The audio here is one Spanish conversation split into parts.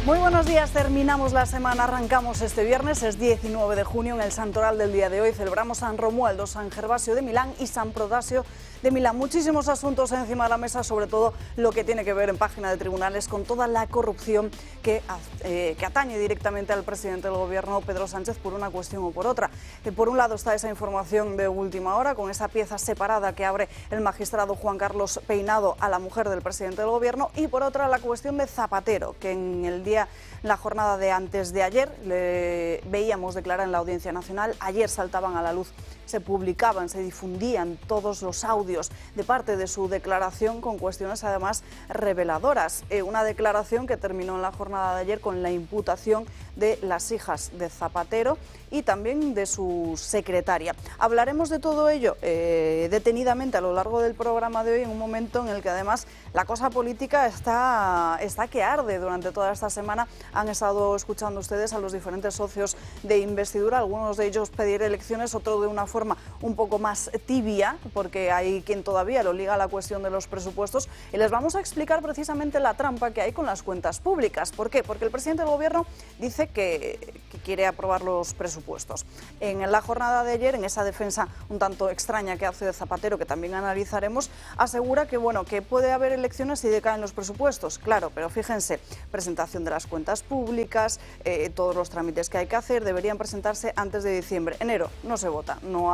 Muy buenos días, terminamos la semana, arrancamos este viernes, es 19 de junio, en el santoral del día de hoy celebramos San Romualdo, San Gervasio de Milán y San Protásio de Milán. Muchísimos asuntos encima de la mesa, sobre todo lo que tiene que ver en página de tribunales con toda la corrupción que atañe directamente al presidente del gobierno, Pedro Sánchez, por una cuestión o por otra. Por un lado está esa información de última hora, con esa pieza separada que abre el magistrado Juan Carlos Peinado a la mujer del presidente del gobierno, y por otra la cuestión de Zapatero, que en la jornada de antes de ayer le veíamos declarar en la Audiencia Nacional. Ayer saltaban a la luz, se publicaban, se difundían todos los audios de parte de su declaración, con cuestiones además reveladoras. Una declaración que terminó en la jornada de ayer con la imputación de las hijas de Zapatero y también de su secretaria. Hablaremos de todo ello detenidamente a lo largo del programa de hoy, en un momento en el que además la cosa política está que arde. Durante toda esta semana han estado escuchando ustedes a los diferentes socios de investidura, algunos de ellos pedir elecciones, otro de una forma un poco más tibia, porque hay quien todavía lo liga a la cuestión de los presupuestos, y les vamos a explicar precisamente la trampa que hay con las cuentas públicas. ¿Por qué? Porque el presidente del gobierno dice que quiere aprobar los presupuestos. En la jornada de ayer, en esa defensa un tanto extraña que hace de Zapatero, que también analizaremos, asegura que puede haber elecciones si decaen los presupuestos. Claro, pero fíjense, presentación de las cuentas públicas, todos los trámites que hay que hacer deberían presentarse antes de diciembre. Enero no se vota, no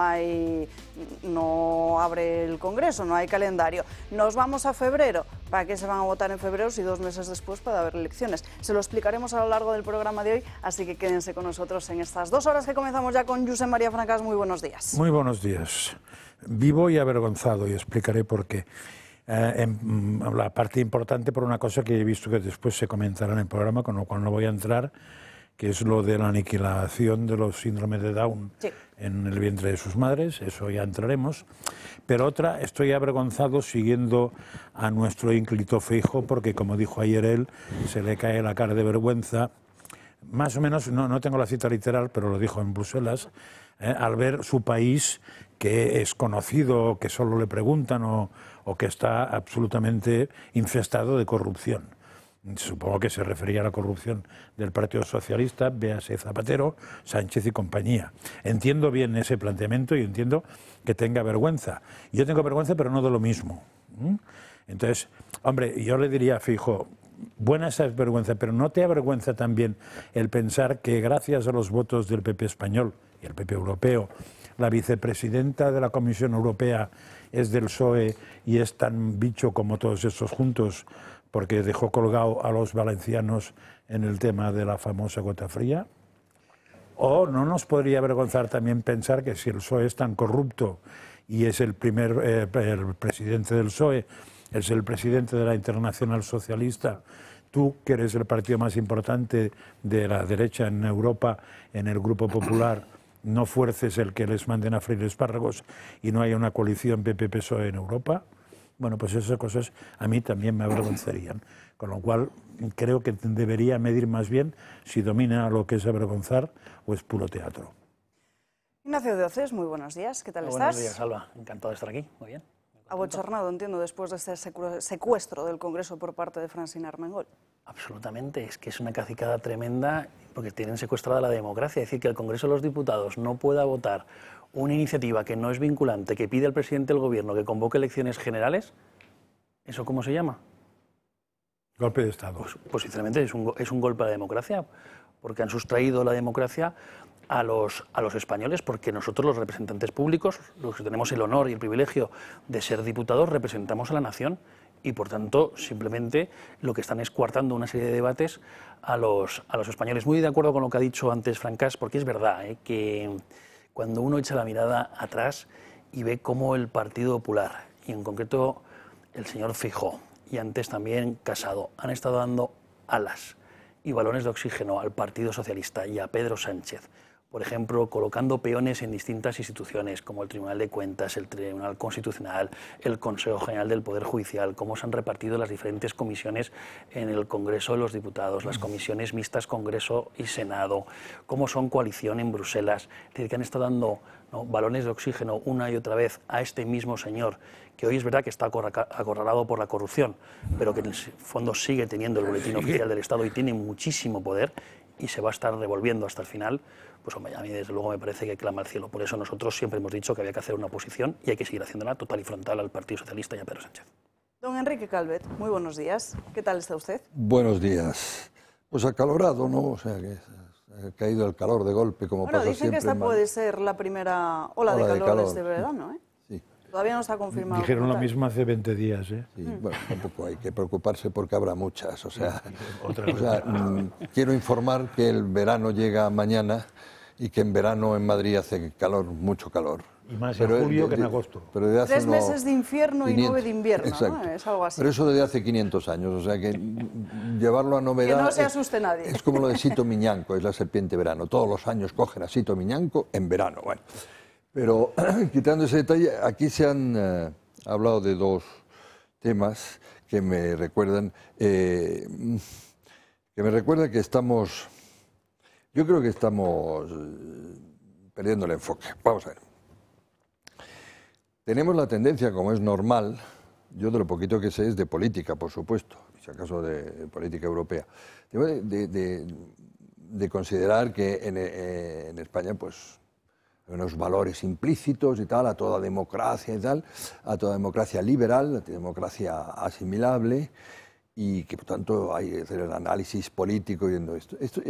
abre el Congreso, no hay calendario. Nos vamos a febrero. ¿Para qué se van a votar en febrero si 2 meses después puede haber elecciones? Se lo explicaremos a lo largo del programa de hoy, así que quédense con nosotros en estas 2 horas que comenzamos ya con Josep María Francas. Muy buenos días. Muy buenos días. Vivo y avergonzado, y explicaré por qué. La parte importante, por una cosa que he visto que después se comentará en el programa, con lo cual no voy a entrar, que es lo de la aniquilación de los síndromes de Down en el vientre de sus madres. Eso ya entraremos. Pero otra, estoy avergonzado siguiendo a nuestro ínclito Feijóo, porque como dijo ayer él, se le cae la cara de vergüenza, más o menos, no tengo la cita literal, pero lo dijo en Bruselas, al ver su país, que es conocido, que solo le preguntan o que está absolutamente infestado de corrupción. Supongo que se refería a la corrupción del Partido Socialista, véase Zapatero, Sánchez y compañía. Entiendo bien ese planteamiento y entiendo que tenga vergüenza. Yo tengo vergüenza, pero no de lo mismo. Entonces, hombre, yo le diría a Feijóo, buena esa vergüenza, pero ¿no te avergüenza también el pensar que gracias a los votos del PP español y el PP europeo, la vicepresidenta de la Comisión Europea es del PSOE y es tan bicho como todos estos juntos, porque dejó colgado a los valencianos en el tema de la famosa gota fría? ¿O no nos podría avergonzar también pensar que si el PSOE es tan corrupto y es el presidente del PSOE, es el presidente de la Internacional Socialista, tú, que eres el partido más importante de la derecha en Europa, en el Grupo Popular, no fuerces el que les manden a freír espárragos y no haya una coalición PP-PSOE en Europa? Bueno, pues esas cosas a mí también me avergonzarían. Con lo cual, creo que debería medir más bien si domina lo que es avergonzar o es puro teatro. Ignacio de Oces, muy buenos días. ¿Qué tal estás? Buenos días, Alba. Encantado de estar aquí. Muy bien. Abochornado, entiendo, después de este secuestro del Congreso por parte de Francina Armengol. Absolutamente. Es que es una cacicada tremenda porque tienen secuestrada la democracia. Es decir, que el Congreso de los Diputados no pueda votar una iniciativa que no es vinculante, que pide al presidente del Gobierno que convoque elecciones generales, ¿eso cómo se llama? Golpe de Estado. Pues sinceramente es un golpe a la democracia, porque han sustraído la democracia a los españoles, porque nosotros, los representantes públicos, los que tenemos el honor y el privilegio de ser diputados, representamos a la nación y, por tanto, simplemente lo que están es coartando una serie de debates a los españoles. Muy de acuerdo con lo que ha dicho antes Francas, porque es verdad que cuando uno echa la mirada atrás y ve cómo el Partido Popular, y en concreto el señor Feijóo, y antes también Casado, han estado dando alas y balones de oxígeno al Partido Socialista y a Pedro Sánchez por ejemplo, colocando peones en distintas instituciones, como el Tribunal de Cuentas, el Tribunal Constitucional, el Consejo General del Poder Judicial, cómo se han repartido las diferentes comisiones en el Congreso de los Diputados, las comisiones mixtas Congreso y Senado, cómo son coalición en Bruselas, es decir, que han estado dando, ¿no?, balones de oxígeno una y otra vez a este mismo señor, que hoy es verdad que está acorralado por la corrupción, pero que en el fondo sigue teniendo el boletín oficial del Estado y tiene muchísimo poder y se va a estar revolviendo hasta el final. Pues hombre, a mí desde luego me parece que clama al cielo. Por eso nosotros siempre hemos dicho que había que hacer una oposición y hay que seguir haciéndola total y frontal al Partido Socialista y a Pedro Sánchez. Don Enrique Calvet, muy buenos días. ¿Qué tal está usted? Buenos días. Pues acalorado, ¿no? O sea, que ha caído el calor de golpe, como pasa siempre. Dicen que esta puede ser la primera ola de calor de este verano, ¿eh? Sí. Todavía no está confirmado. Dijeron lo mismo hace 20 días, ¿eh? Sí, bueno, tampoco hay que preocuparse porque habrá muchas. O sea, Otra quiero informar que el verano llega mañana y que en verano en Madrid hace calor, mucho calor. Y más en julio que en agosto. Pero desde hace 3 meses de infierno y 9 de invierno, exacto, ¿no? Es algo así. Pero eso desde hace 500 años, o sea que llevarlo a novedad... Que no se asuste nadie. Es como lo de Sito Miñanco, es la serpiente verano. Todos los años cogen a Sito Miñanco en verano. Bueno, pero quitando ese detalle, aquí se han hablado de dos temas que me recuerdan que estamos... Yo creo que estamos perdiendo el enfoque. Vamos a ver. Tenemos la tendencia, como es normal, yo de lo poquito que sé es de política, por supuesto, si acaso de política europea, de considerar que en España pues hay unos valores implícitos y tal, a toda democracia y tal, a toda democracia liberal, a toda democracia asimilable, y que por tanto hay que hacer el análisis político viendo esto.